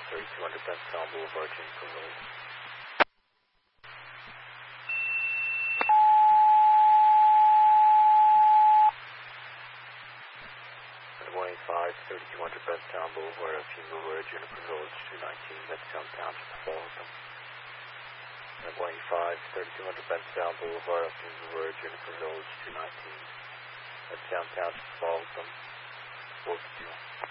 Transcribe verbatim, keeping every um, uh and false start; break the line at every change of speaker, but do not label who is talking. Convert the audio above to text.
thirty-two hundred Benstown Boulevard, Juniper Road. one eighty-five, thirty-two hundred Benstown Boulevard, Juniper Road, Juniper Village, two nineteen, Benstown Township, Fulton. one eighty-five, thirty-two hundred Benstown Boulevard, Juniper Road, Juniper Village, two nineteen, Benstown Township, Fulton. Four fifty-one.